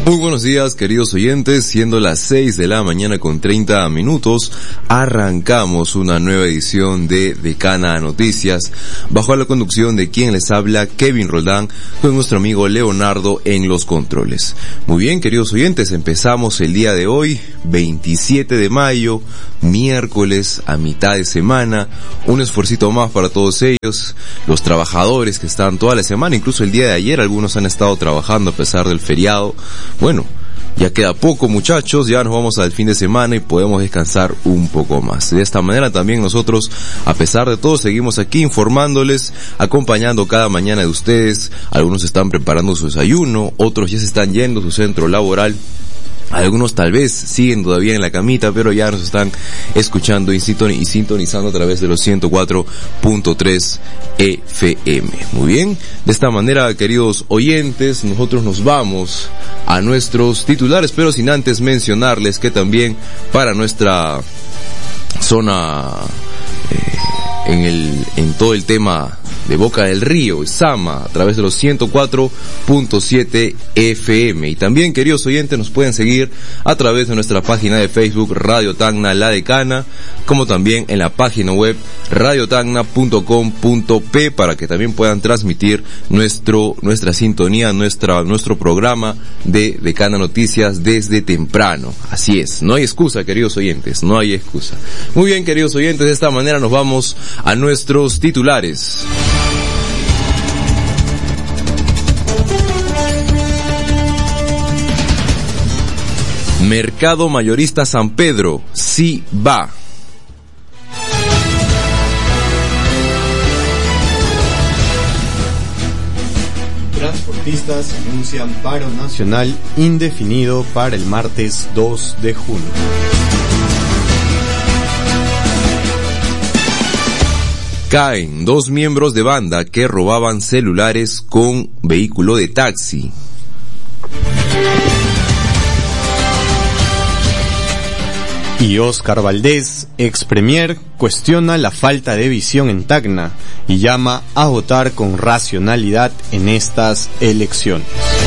Muy buenos días, queridos oyentes, siendo las 6 de la mañana con 30 minutos, arrancamos una nueva edición de Decana Noticias, bajo la conducción de quien les habla, Kevin Roldán, con nuestro amigo Leonardo en los controles. Muy bien, queridos oyentes, empezamos el día de hoy, 27 de mayo, miércoles, a mitad de semana, un esfuercito más para todos ellos, los trabajadores que están toda la semana, incluso el día de ayer algunos han estado trabajando a pesar del feriado. Bueno, ya queda poco, muchachos, ya nos vamos al fin de semana y podemos descansar un poco más. De esta manera también nosotros, a pesar de todo, seguimos aquí informándoles, acompañando cada mañana de ustedes. Algunos están preparando su desayuno, otros ya se están yendo a su centro laboral. Algunos tal vez siguen todavía en la camita, pero ya nos están escuchando y sintonizando a través de los 104.3 FM. Muy bien, de esta manera, queridos oyentes, nosotros nos vamos a nuestros titulares, pero sin antes mencionarles que también para nuestra zona, en todo el tema de Boca del Río y Sama, a través de los 104.7 FM. Y también, queridos oyentes, nos pueden seguir a través de nuestra página de Facebook Radio Tacna La Decana, como también en la página web radiotacna.com.p, para que también puedan transmitir nuestra sintonía, nuestro programa de Decana Noticias desde temprano. Así es, no hay excusa, queridos oyentes, no hay excusa. Muy bien, queridos oyentes, de esta manera nos vamos a nuestros titulares. Mercado Mayorista San Pedro, sí va. Transportistas anuncian paro nacional indefinido para el martes 2 de junio. Caen 2 miembros de banda que robaban celulares con vehículo de taxi. Y Óscar Valdés, ex premier, cuestiona la falta de visión en Tacna y llama a votar con racionalidad en estas elecciones.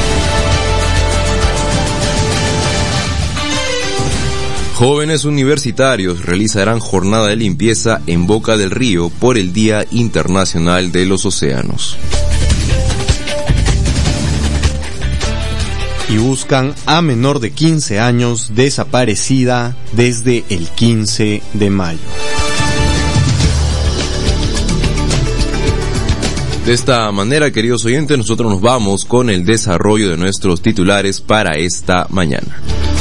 Jóvenes universitarios realizarán jornada de limpieza en Boca del Río por el Día Internacional de los Océanos. Y buscan a menor de 15 años desaparecida desde el 15 de mayo. De esta manera, queridos oyentes, nosotros nos vamos con el desarrollo de nuestros titulares para esta mañana.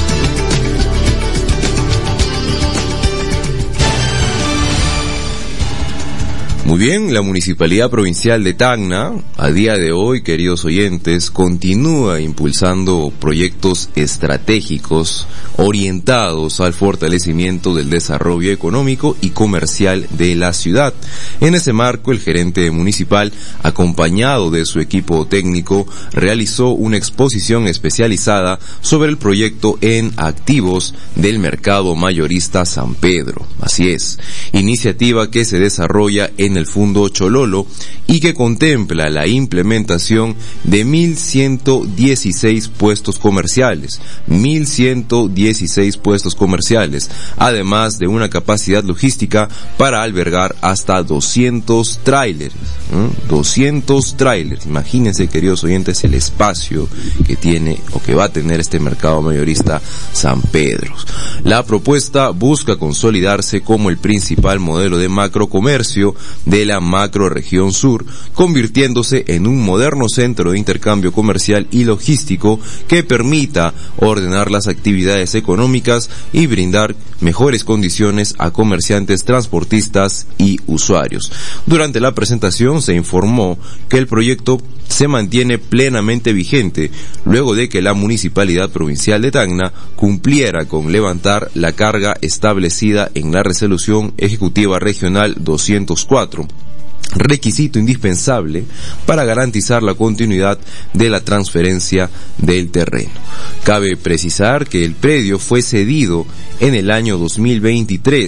Muy bien, la Municipalidad Provincial de Tacna, a día de hoy, queridos oyentes, continúa impulsando proyectos estratégicos orientados al fortalecimiento del desarrollo económico y comercial de la ciudad. En ese marco, el gerente municipal, acompañado de su equipo técnico, realizó una exposición especializada sobre el proyecto en activos del Mercado Mayorista San Pedro. Así es, iniciativa que se desarrolla en el Fundo Chololo y que contempla la implementación de 1.116 puestos comerciales, 1.116 puestos comerciales, además de una capacidad logística para albergar hasta 200 tráileres, 200 tráileres. Imagínense, queridos oyentes, el espacio que tiene o que va a tener este mercado mayorista San Pedro. La propuesta busca consolidarse como el principal modelo de macrocomercio de la macroregión sur, convirtiéndose en un moderno centro de intercambio comercial y logístico que permita ordenar las actividades económicas y brindar mejores condiciones a comerciantes, transportistas y usuarios. Durante la presentación se informó que el proyecto se mantiene plenamente vigente luego de que la Municipalidad Provincial de Tacna cumpliera con levantar la carga establecida en la Resolución Ejecutiva Regional 204, requisito indispensable para garantizar la continuidad de la transferencia del terreno. Cabe precisar que el predio fue cedido en el año 2023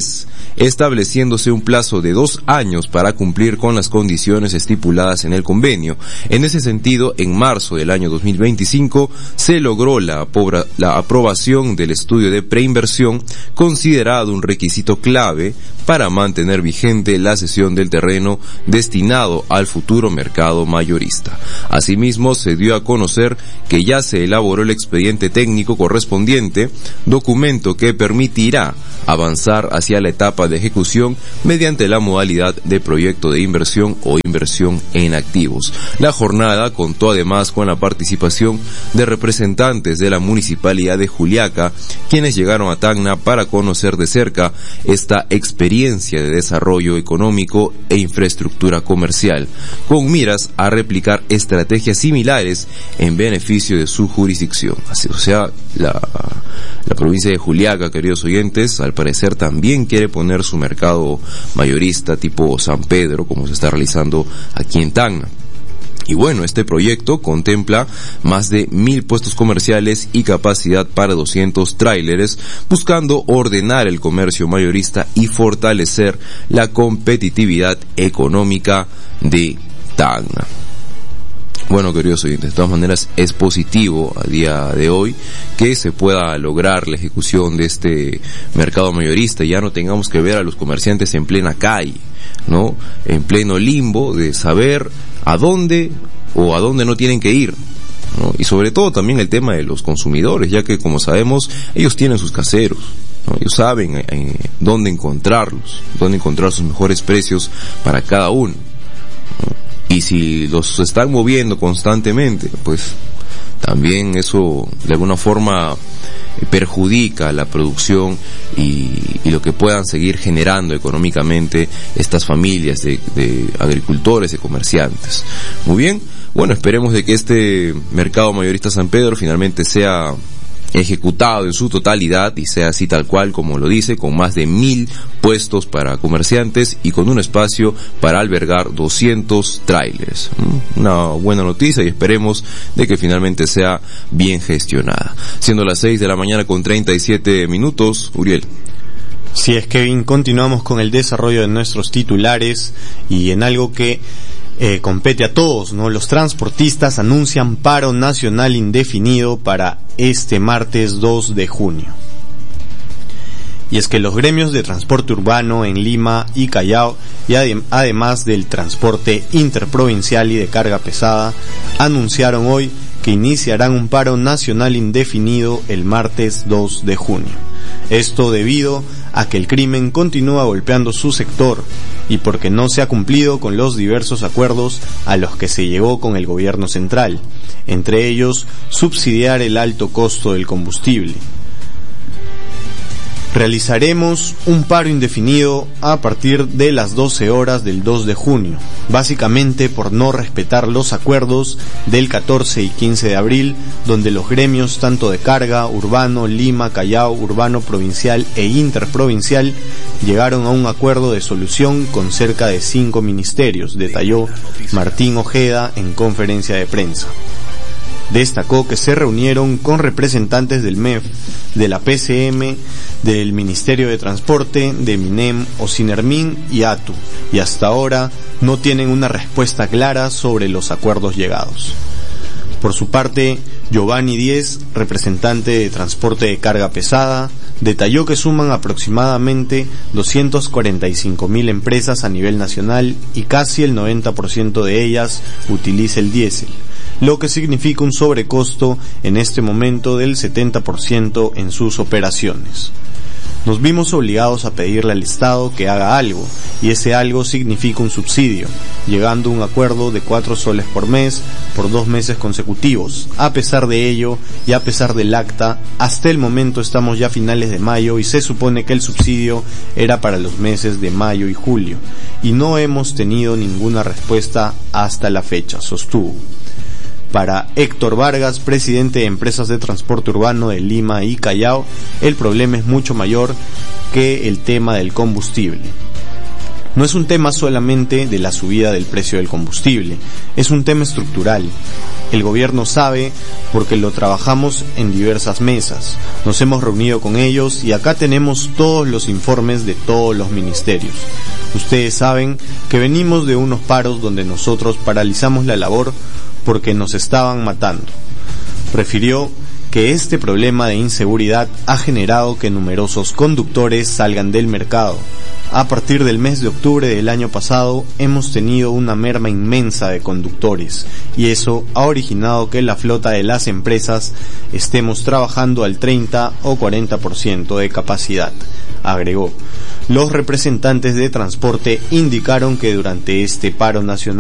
estableciéndose un plazo de 2 años para cumplir con las condiciones estipuladas en el convenio. En ese sentido, en marzo del año 2025 se logró la aprobación del estudio de preinversión, considerado un requisito clave para mantener vigente la cesión del terreno destinado al futuro mercado mayorista. Asimismo, se dio a conocer que ya se elaboró el expediente técnico correspondiente, documento que permitirá avanzar hacia la etapa de ejecución mediante la modalidad de proyecto de inversión o inversión en activos. La jornada contó además con la participación de representantes de la Municipalidad de Juliaca, quienes llegaron a Tacna para conocer de cerca esta experiencia de desarrollo económico e infraestructura comercial, con miras a replicar estrategias similares en beneficio de su jurisdicción. Así, o sea, la provincia de Juliaca, queridos oyentes, al parecer también quiere poner su mercado mayorista tipo San Pedro, como se está realizando aquí en Tacna. Y bueno, este proyecto contempla más de 1,000 puestos comerciales y capacidad para 200 tráileres, buscando ordenar el comercio mayorista y fortalecer la competitividad económica de Tacna. Bueno, queridos oyentes, de todas maneras es positivo a día de hoy que se pueda lograr la ejecución de este mercado mayorista y ya no tengamos que ver a los comerciantes en plena calle, ¿no? En pleno limbo de saber a dónde o a dónde no tienen que ir, ¿no? Y sobre todo también el tema de los consumidores, ya que como sabemos, ellos tienen sus caseros, ¿no? Ellos saben dónde encontrarlos, dónde encontrar sus mejores precios para cada uno, ¿no? Y si los están moviendo constantemente, pues también eso de alguna forma perjudica la producción y lo que puedan seguir generando económicamente estas familias de agricultores, de comerciantes. Muy bien, bueno, esperemos de que este mercado mayorista San Pedro finalmente sea ejecutado en su totalidad y sea así tal cual como lo dice, con más de 1,000 puestos para comerciantes y con un espacio para albergar 200 tráilers. Una buena noticia y esperemos de que finalmente sea bien gestionada. Siendo las 6 de la mañana con 37 minutos, Uriel. Sí, es Kevin, continuamos con el desarrollo de nuestros titulares y en algo que compete a todos, ¿no? Los transportistas anuncian paro nacional indefinido para este martes 2 de junio. Y es que los gremios de transporte urbano en Lima y Callao, y además del transporte interprovincial y de carga pesada, anunciaron hoy que iniciarán un paro nacional indefinido el martes 2 de junio. Esto debido a que el crimen continúa golpeando su sector y porque no se ha cumplido con los diversos acuerdos a los que se llegó con el gobierno central, entre ellos subsidiar el alto costo del combustible. Realizaremos un paro indefinido a partir de las 12 horas del 2 de junio, básicamente por no respetar los acuerdos del 14 y 15 de abril, donde los gremios tanto de carga, urbano, Lima, Callao, urbano provincial e interprovincial llegaron a un acuerdo de solución con cerca de 5 ministerios, detalló Martín Ojeda en conferencia de prensa. Destacó que se reunieron con representantes del MEF, de la PCM, del Ministerio de Transporte, de MINEM, Ocinermin y ATU, y hasta ahora no tienen una respuesta clara sobre los acuerdos llegados. Por su parte, Giovanni Díez, representante de transporte de carga pesada, detalló que suman aproximadamente 245.000 empresas a nivel nacional y casi el 90% de ellas utiliza el diésel, lo que significa un sobrecosto en este momento del 70% en sus operaciones. Nos vimos obligados a pedirle al Estado que haga algo, y ese algo significa un subsidio, llegando a un acuerdo de 4 soles por mes por 2 meses consecutivos. A pesar de ello, y a pesar del acta, hasta el momento estamos ya a finales de mayo y se supone que el subsidio era para los meses de mayo y julio, y no hemos tenido ninguna respuesta hasta la fecha, sostuvo. Para Héctor Vargas, presidente de Empresas de Transporte Urbano de Lima y Callao, el problema es mucho mayor que el tema del combustible. No es un tema solamente de la subida del precio del combustible, es un tema estructural. El gobierno sabe porque lo trabajamos en diversas mesas, nos hemos reunido con ellos y acá tenemos todos los informes de todos los ministerios. Ustedes saben que venimos de unos paros donde nosotros paralizamos la labor porque nos estaban matando. Refirió que este problema de inseguridad ha generado que numerosos conductores salgan del mercado. A partir del mes de octubre del año pasado hemos tenido una merma inmensa de conductores y eso ha originado que la flota de las empresas estemos trabajando al 30 o 40% de capacidad, agregó. Los representantes de transporte indicaron que durante este paro nacional